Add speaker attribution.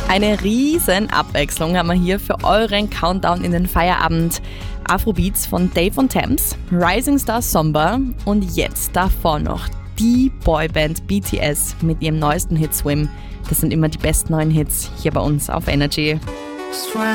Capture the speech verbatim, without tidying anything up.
Speaker 1: Eine riesen Abwechslung haben wir hier für euren Countdown in den Feierabend. Afrobeats von Dave und Thames, Rising Star Somber und jetzt davor noch die Boyband B T S mit ihrem neuesten Hit Swim. Das sind immer die besten neuen Hits hier bei uns auf Energy.
Speaker 2: Swim